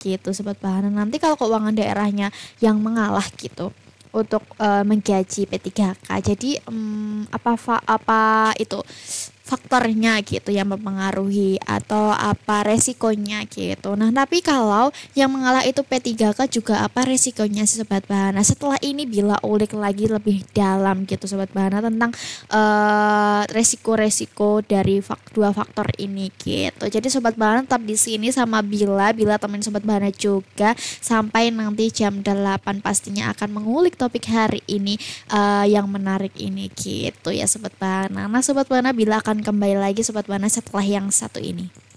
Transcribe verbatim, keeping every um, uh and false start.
gitu Sobat Bahana. Nanti kalau keuangan daerahnya yang mengalah gitu untuk uh, menggaji P tiga K. Jadi um, apa fa- apa itu faktornya gitu yang mempengaruhi atau apa resikonya gitu. Nah, tapi kalau yang mengalah itu P tiga K juga apa resikonya sih Sobat Bahana? Setelah ini bila ulik lagi lebih dalam gitu Sobat Bahana tentang uh, resiko-resiko dari fak- dua faktor ini gitu. Jadi Sobat Bahana tetap di sini sama Bila, Bila temen Sobat Bahana juga sampai nanti jam delapan pastinya akan mengulik topik hari ini uh, yang menarik ini gitu ya Sobat Bahana. Nah Sobat Bahana bila akan kembali lagi Sobat Bahana setelah yang satu ini.